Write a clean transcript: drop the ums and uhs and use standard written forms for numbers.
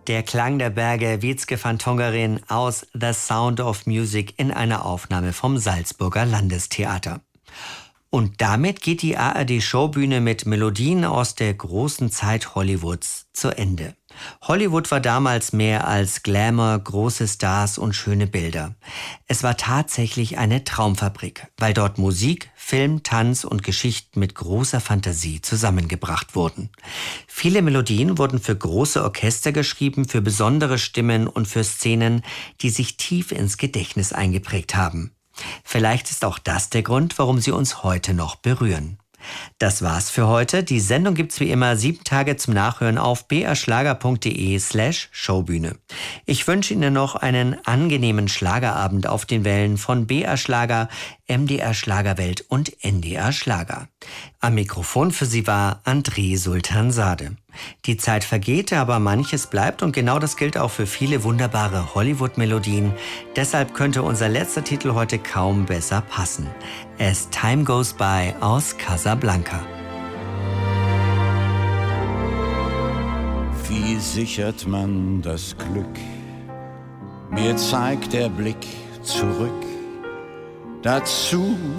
Der Klang der Berge Witzke van Tongeren aus The Sound of Music in einer Aufnahme vom Salzburger Landestheater. Und damit geht die ARD-Showbühne mit Melodien aus der großen Zeit Hollywoods zu Ende. Hollywood war damals mehr als Glamour, große Stars und schöne Bilder. Es war tatsächlich eine Traumfabrik, weil dort Musik, Film, Tanz und Geschichten mit großer Fantasie zusammengebracht wurden. Viele Melodien wurden für große Orchester geschrieben, für besondere Stimmen und für Szenen, die sich tief ins Gedächtnis eingeprägt haben. Vielleicht ist auch das der Grund, warum sie uns heute noch berühren. Das war's für heute. Die Sendung gibt's wie immer 7 Tage zum Nachhören auf brschlager.de/Showbühne. Ich wünsche Ihnen noch einen angenehmen Schlagerabend auf den Wellen von BR Schlager, MDR Schlagerwelt und NDR Schlager. Am Mikrofon für Sie war André Sultansade. Die Zeit vergeht, aber manches bleibt und genau das gilt auch für viele wunderbare Hollywood-Melodien. Deshalb könnte unser letzter Titel heute kaum besser passen. As Time Goes By aus Casablanca. Wie sichert man das Glück? Mir zeigt der Blick zurück. Dazu